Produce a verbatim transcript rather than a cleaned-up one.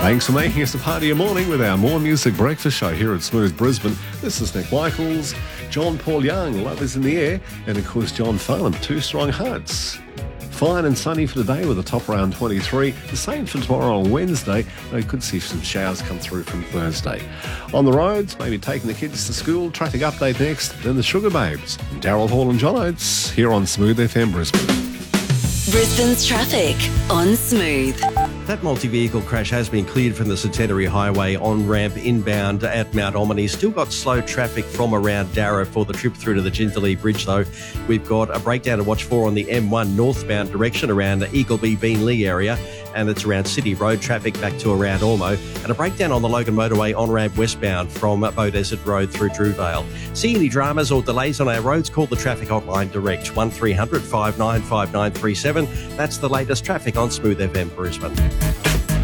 Thanks for making us a part of your morning with our More Music Breakfast Show here at Smooth Brisbane. This is Nick Michaels, John Paul Young, Love is in the Air, and of course John Farnham, Two Strong Hearts. Fine and sunny for today with a top around twenty-three. The same for tomorrow on Wednesday. We could see some showers come through from Thursday. On the roads, maybe taking the kids to school. Traffic update next. Then the Sugar Babes. Daryl Hall and John Oates here on Smooth F M Brisbane. Brisbane's traffic on Smooth. That multi-vehicle crash has been cleared from the Centenary Highway on-ramp inbound at Mount Omni. Still got slow traffic from around Darra for the trip through to the Jindalee Bridge, though. We've got a breakdown to watch for on the M one northbound direction around the Eagleby Beenleigh area, and it's around City Road traffic back to around Ormo, and a breakdown on the Logan Motorway on-ramp westbound from Beaudesert Road through Drewvale. See any dramas or delays on our roads? Call the traffic hotline direct, one three hundred five nine five nine three seven. That's the latest traffic on Smooth F M Brisbane.